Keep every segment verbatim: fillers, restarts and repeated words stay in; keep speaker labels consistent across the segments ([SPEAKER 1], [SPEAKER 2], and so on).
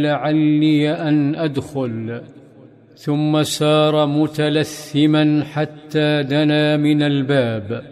[SPEAKER 1] لعلي أن أدخل، ثم سار متلثما حتى دنا من الباب،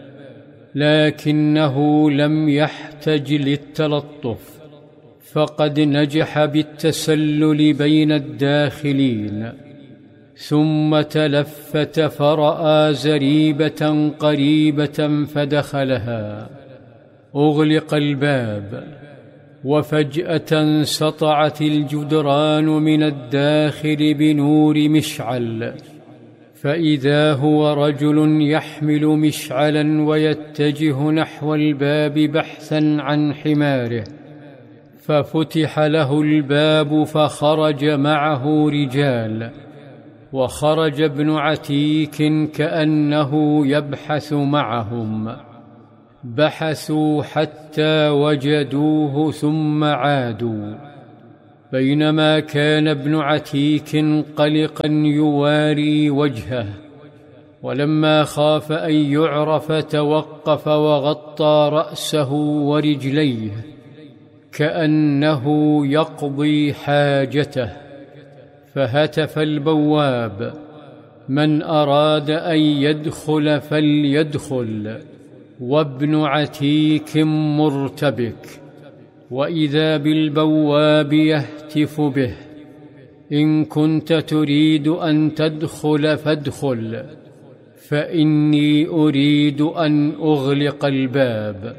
[SPEAKER 1] لكنه لم يحتج للتلطف، فقد نجح بالتسلل بين الداخلين. ثم تلفت فرأى زريبة قريبة فدخلها. أغلق الباب، وفجأة سطعت الجدران من الداخل بنور مشعل، فإذا هو رجل يحمل مشعلا ويتجه نحو الباب بحثا عن حماره. ففتح له الباب فخرج معه رجال، وخرج ابن عتيك كأنه يبحث معهم. بحثوا حتى وجدوه ثم عادوا، بينما كان ابن عتيك قلقا يواري وجهه، ولما خاف أن يعرف توقف وغطى رأسه ورجليه كأنه يقضي حاجته. فهتف البواب: من أراد أن يدخل فليدخل. وابن عتيك مرتبك، وإذا بالبواب يهتف به: إن كنت تريد أن تدخل فادخل، فإني أريد أن أغلق الباب.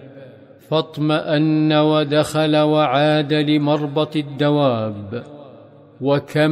[SPEAKER 1] فاطمأن ودخل وعاد لمربط الدواب. وكم